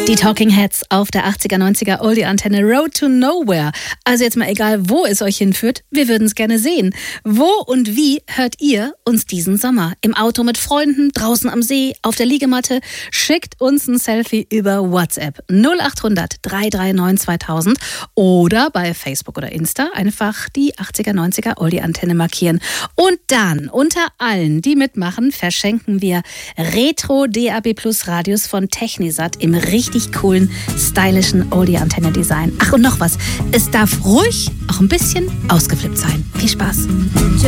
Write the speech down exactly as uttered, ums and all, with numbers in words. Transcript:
Die Talking Heads auf der achtziger, neunziger Oldie-Antenne Road to Nowhere. Also jetzt mal egal, wo es euch hinführt, wir würden es gerne sehen. Wo und wie hört ihr uns diesen Sommer? Im Auto mit Freunden, draußen am See, auf der Liegematte? Schickt uns ein Selfie über WhatsApp null acht hundert, drei drei neun, zweitausend oder bei Facebook oder Insta einfach die achtziger, neunziger Oldie-Antenne markieren. Und dann unter allen, die mitmachen, verschenken wir Retro D A B Plus Radios von Technisat im richtig coolen, stylischen Oldie-Antenne-Design. Ach, und noch was. Es darf ruhig auch ein bisschen ausgeflippt sein. Viel Spaß.